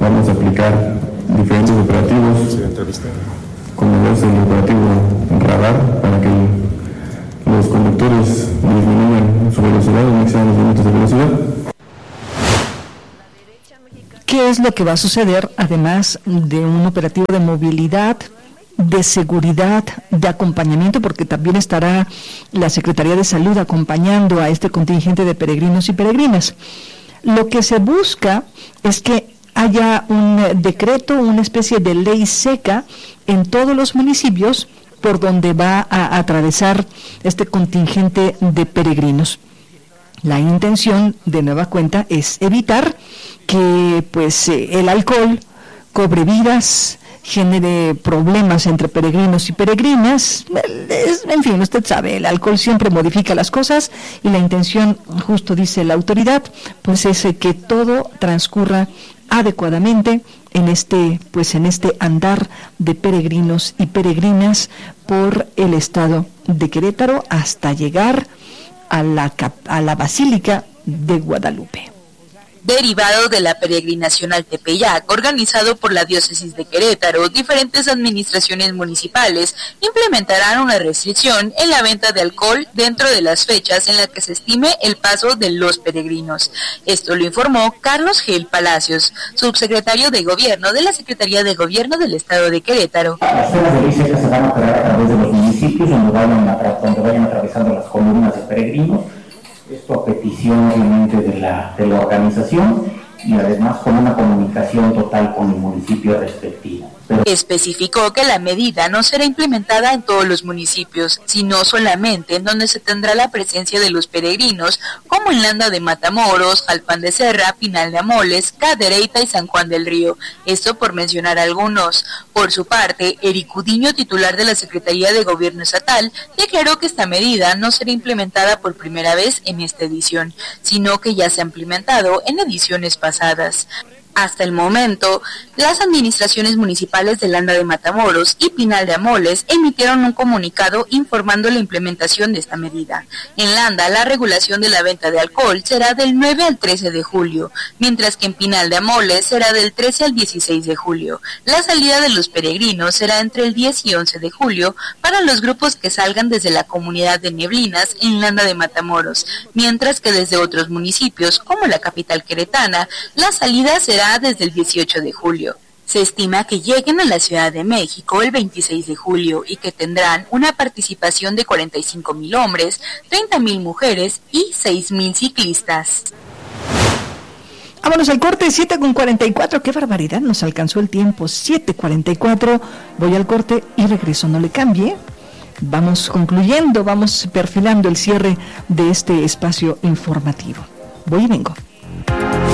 Vamos a aplicar diferentes operativos, como es el operativo radar, para que los conductores disminuyan su velocidad o no excedan los límites de velocidad. ¿Qué es lo que va a suceder, además de un operativo de movilidad, de seguridad, de acompañamiento, porque también estará la Secretaría de Salud acompañando a este contingente de peregrinos y peregrinas? Lo que se busca es que haya un decreto, una especie de ley seca en todos los municipios por donde va a atravesar este contingente de peregrinos. La intención, de nueva cuenta, es evitar que el alcohol cobre vidas, genere problemas entre peregrinos y peregrinas. En fin, usted sabe, el alcohol siempre modifica las cosas y la intención, justo dice la autoridad, es que todo transcurra adecuadamente en este andar de peregrinos y peregrinas por el estado de Querétaro hasta llegar a la Basílica de Guadalupe. Derivado de la peregrinación al Tepeyac, organizado por la Diócesis de Querétaro, diferentes administraciones municipales implementarán una restricción en la venta de alcohol dentro de las fechas en las que se estime el paso de los peregrinos. Esto lo informó Carlos Gel Palacios, subsecretario de Gobierno de la Secretaría de Gobierno del Estado de Querétaro. Las zonas de ley seca se van a operar a través de los municipios donde vayan atravesando las columnas de peregrinos. Esto a petición obviamente de la organización y además con una comunicación total con el municipio respectivo. Especificó que la medida no será implementada en todos los municipios, sino solamente en donde se tendrá la presencia de los peregrinos, como en Landa de Matamoros, Jalpan de Serra, Pinal de Amoles, Cadereyta y San Juan del Río. Esto por mencionar algunos. Por su parte, Eric Udiño, titular de la Secretaría de Gobierno Estatal, declaró que esta medida no será implementada por primera vez en esta edición, sino que ya se ha implementado en ediciones pasadas. Hasta el momento, las administraciones municipales de Landa de Matamoros y Pinal de Amoles emitieron un comunicado informando la implementación de esta medida. En Landa, la regulación de la venta de alcohol será del 9 al 13 de julio, mientras que en Pinal de Amoles será del 13 al 16 de julio. La salida de los peregrinos será entre el 10 y 11 de julio para los grupos que salgan desde la comunidad de Neblinas en Landa de Matamoros, mientras que desde otros municipios, como la capital queretana, la salida será desde el 18 de julio. Se estima que lleguen a la Ciudad de México el 26 de julio y que tendrán una participación de 45,000 hombres, 30,000 mujeres y 6,000 ciclistas. Vámonos al corte, 7:44, qué barbaridad, nos alcanzó el tiempo, 7:44, voy al corte y regreso, no le cambie. Vamos concluyendo, vamos perfilando el cierre de este espacio informativo. Voy y vengo.